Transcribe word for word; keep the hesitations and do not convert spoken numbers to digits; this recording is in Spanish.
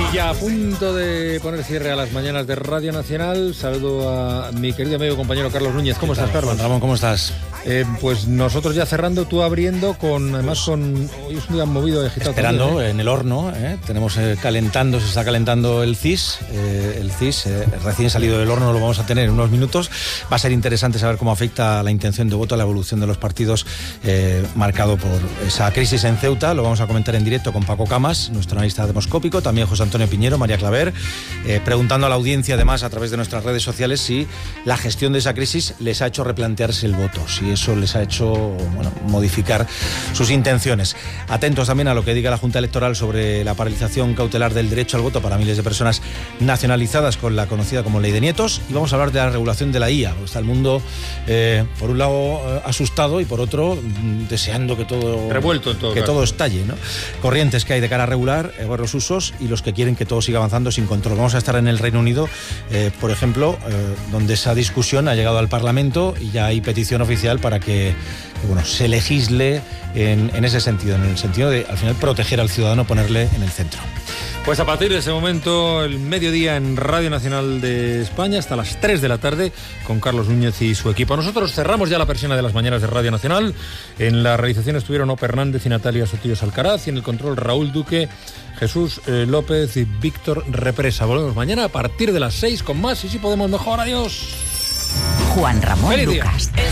Y ya a punto de poner cierre a las mañanas de Radio Nacional, saludo a mi querido amigo y compañero Carlos Núñez. ¿Cómo estás, Carlos? Juan Ramón, ¿cómo estás? Eh, pues nosotros ya cerrando, tú abriendo, con además con... Hoy es un día movido de agitado. Esperando también, ¿eh? en el horno, ¿eh? Tenemos eh, calentando, se está calentando el C I S, eh, el C I S eh, recién salido del horno, lo vamos a tener en unos minutos. Va a ser interesante saber cómo afecta la intención de voto a la evolución de los partidos, eh, marcado por esa crisis en Ceuta. Lo vamos a comentar en directo con Paco Camas, nuestro analista demoscópico, también José Antonio Piñero, María Claver, eh, preguntando a la audiencia además a través de nuestras redes sociales si la gestión de esa crisis les ha hecho replantearse el voto, si eso les ha hecho, bueno, modificar sus intenciones. Atentos también a lo que diga la Junta Electoral sobre la paralización cautelar del derecho al voto para miles de personas nacionalizadas con la conocida como Ley de Nietos, y vamos a hablar de la regulación de la I A. Está el mundo, eh, por un lado, eh, asustado y por otro, mm, deseando que todo... Revuelto en todo que caso. todo estalle, ¿no? Corrientes que hay de cara a regular, eh, los usos, y los que quieren que todo siga avanzando sin control. Vamos a estar en el Reino Unido, eh, por ejemplo, eh, donde esa discusión ha llegado al Parlamento y ya hay petición oficial para que, que bueno, se legisle en, en ese sentido, en el sentido de, al final, proteger al ciudadano, ponerle en el centro. Pues a partir de ese momento, el mediodía en Radio Nacional de España, hasta las tres de la tarde, con Carlos Núñez y su equipo. Nosotros cerramos ya la persiana de las mañanas de Radio Nacional. En la realización estuvieron Ope Hernández y Natalia Sotillos Alcaraz, y en el control Raúl Duque, Jesús eh, López y Víctor Represa. Volvemos mañana a partir de las seis con más, y si podemos mejor. Adiós. Juan Ramón ¡Feliz día! Lucas.